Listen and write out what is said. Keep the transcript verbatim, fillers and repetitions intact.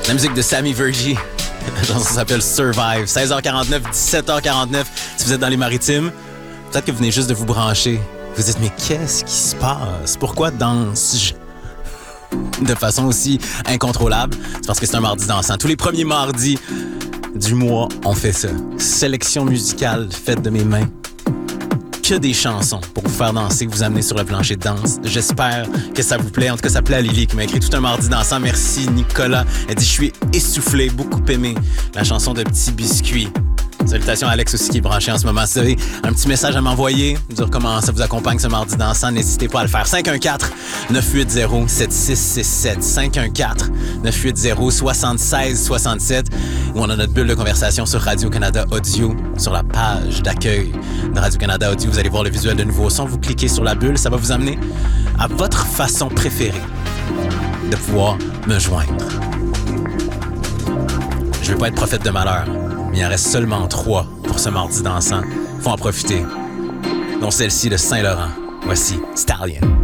La musique de Sammy Vergy. La chanson s'appelle Survive. seize heures quarante-neuf, dix-sept heures quarante-neuf. Si vous êtes dans les maritimes, peut-être que vous venez juste de vous brancher. Vous dites, mais qu'est-ce qui se passe? Pourquoi danse-je de façon aussi incontrôlable? C'est parce que c'est un mardi dansant. Tous les premiers mardis du mois, on fait ça. Sélection musicale faite de mes mains. Que des chansons pour vous faire danser, vous amener sur le plancher de danse. J'espère que ça vous plaît. En tout cas, ça plaît à Lily qui m'a écrit tout un mardi dansant. Merci Nicolas. Elle dit, je suis essoufflé, beaucoup aimé la chanson de Petit Biscuit. Salutations à Alex aussi qui est branché en ce moment. Si vous avez un petit message à m'envoyer, me dire comment ça vous accompagne ce mardi dansant, n'hésitez pas à le faire. cinq un quatre, neuf huit zéro, sept six six sept. cinq un quatre, neuf huit zéro, sept six six sept. Ou on a notre bulle de conversation sur Radio-Canada Audio, sur la page d'accueil de Radio-Canada Audio. Vous allez voir le visuel de nouveau son. Vous cliquez sur la bulle, ça va vous amener à votre façon préférée de pouvoir me joindre. Je ne veux pas être prophète de malheur, mais il en reste seulement trois pour ce mardi dansant. Faut en profiter. Dont celle-ci de Saint-Laurent. Voici Stallion.